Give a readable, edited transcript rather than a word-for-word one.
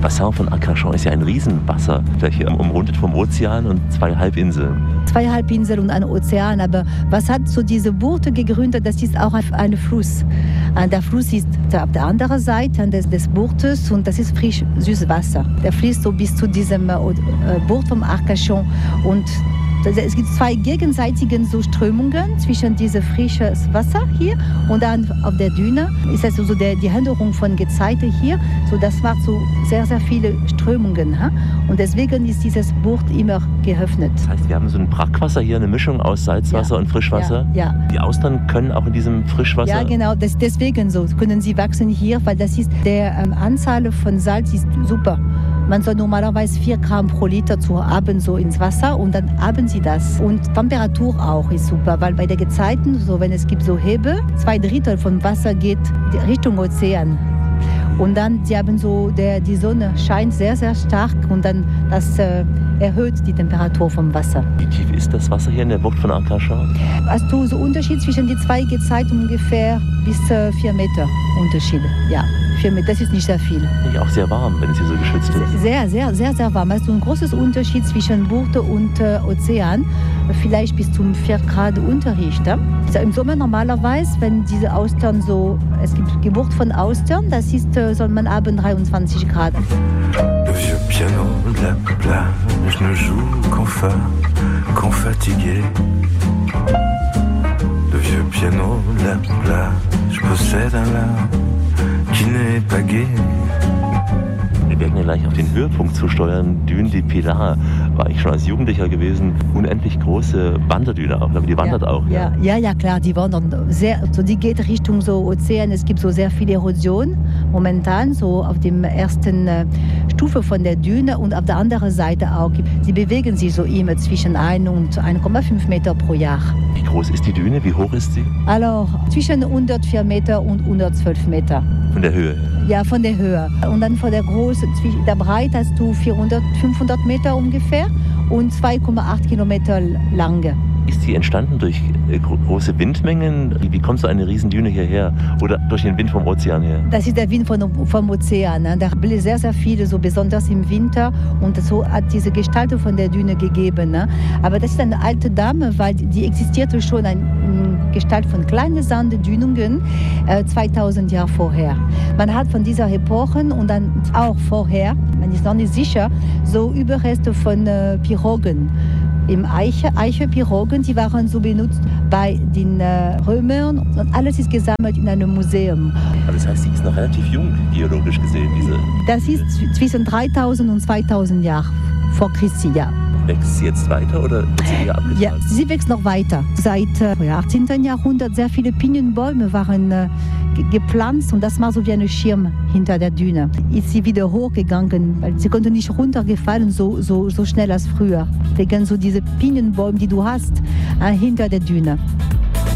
Bassin von Arcachon ist ja ein Riesenwasserfläche, umrundet vom Ozean und 2 Halbinseln. 2 Halbinseln und ein Ozean, aber was hat so diese Bucht gegründet? Das ist auch ein Fluss. Der Fluss ist auf der anderen Seite des Buchtes und das ist frisch süßes Wasser. Der fließt so bis zu diesem Bucht vom Arcachon und es gibt 2 gegenseitige so Strömungen zwischen diesem frischen Wasser hier und dann auf der Düne ist also so die Änderung von Gezeiten hier. So, das macht so sehr, sehr viele Strömungen. Und deswegen ist dieses Bucht immer geöffnet. Das heißt, wir haben so ein Brackwasser hier, eine Mischung aus Salzwasser und Frischwasser. Ja. Die Austern können auch in diesem Frischwasser... Ja, genau. Deswegen so können sie wachsen hier, weil das ist der Anzahl von Salz ist super. Man soll normalerweise 4 Gramm pro Liter zu haben so ins Wasser und dann haben sie das. Und Temperatur auch ist super, weil bei den Gezeiten, so wenn es gibt so Hebel, 2/3 vom Wasser geht Richtung Ozean. Und dann, sie haben so, die Sonne scheint sehr, sehr stark und dann das erhöht die Temperatur vom Wasser. Wie tief ist das Wasser hier in der Bucht von Arcachon? Hast du so Unterschied zwischen die 2 Gezeiten ungefähr bis 4 Meter Unterschied, ja. 4 Meter, das ist nicht sehr viel. Nicht auch sehr warm, wenn es hier so geschützt ist. Sehr, sehr, sehr, sehr warm. Also ein großes Unterschied zwischen Bucht und Ozean, vielleicht bis zum 4 Grad Unterricht. Also im Sommer normalerweise, wenn diese Austern so, es gibt Geburt von Austern, das ist, soll man haben 23 Grad. Le vieux piano de la plage ne joue qu'en fatigué. Le vieux piano de la plage possède un âme qui n'est pas gai. Wir werden ja gleich auf den Höhepunkt zusteuern. Dune de Pilar war ich schon als Jugendlicher gewesen. Unendlich große Wanderdüne auch, aber die wandert auch. Ja, klar, die wandern sehr. So, die geht Richtung so Ozean. Es gibt so sehr viel Erosion momentan, so auf der ersten Stufe von der Düne und auf der anderen Seite auch. Sie bewegen sich so immer zwischen 1 und 1,5 Meter pro Jahr. Wie groß ist die Düne? Wie hoch ist sie? Also zwischen 104 Meter und 112 Meter. Von der Höhe? Ja, von der Höhe. Und dann von der Größe, der Breite hast du 500 Meter ungefähr und 2,8 Kilometer lange. Ist sie entstanden durch große Windmengen? Wie kommt so eine Riesendüne hierher? Oder durch den Wind vom Ozean her? Das ist der Wind vom Ozean. Da bläst sehr, sehr viel, so besonders im Winter. Und so hat diese Gestalt von der Düne gegeben. Aber das ist eine alte Dame, weil die existierte schon eine Gestalt von kleinen Sanddünungen 2000 Jahre vorher. Man hat von dieser Epoche und dann auch vorher, man ist noch nicht sicher, so Überreste von Pirogen. Im Eiche-Pirogen, die waren so benutzt bei den Römern und alles ist gesammelt in einem Museum. Aber das heißt, sie ist noch relativ jung, geologisch gesehen, diese... Das ist zwischen 3000 und 2000 Jahren vor Christi, ja. Wächst sie jetzt weiter oder wird sie wieder abgetragen? Ja, sie wächst noch weiter. Seit 18. Jahrhundert sehr viele Pinienbäume waren gepflanzt und das war so wie ein Schirm hinter der Düne. Ist sie wieder hochgegangen, weil sie konnte nicht runtergefallen so schnell als früher. Wegen so diese Pinienbäume, die du hast, hinter der Düne.